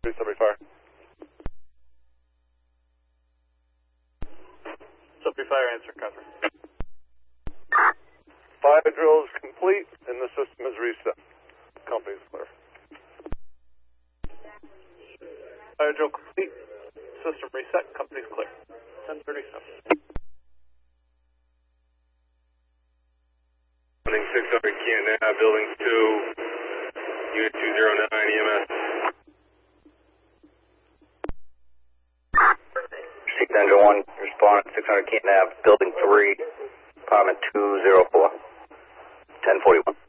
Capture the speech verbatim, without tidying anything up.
three seventy fire. Sub three fire, answer, Catherine. Fire drill is complete and the system is reset. Company is clear. Fire drill complete. System reset. Company's clear. ten thirty-seven. Building six hundred Canton Ave, Building two, Unit two zero nine E M S. Seat Engine one, respond six hundred Canton Ave, Building three, Apartment two oh four, ten forty-one.